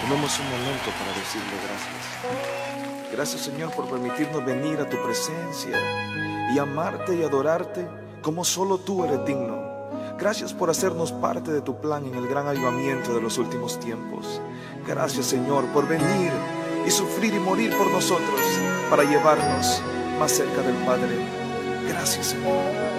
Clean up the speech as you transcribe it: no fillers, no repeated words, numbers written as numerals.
Tomemos un momento para decirle gracias. Gracias, Señor, por permitirnos venir a tu presencia y amarte y adorarte como solo tú eres digno. Gracias por hacernos parte de tu plan en el gran avivamiento de los últimos tiempos. Gracias, Señor, por venir y sufrir y morir por nosotros para llevarnos más cerca del Padre. Gracias, Señor.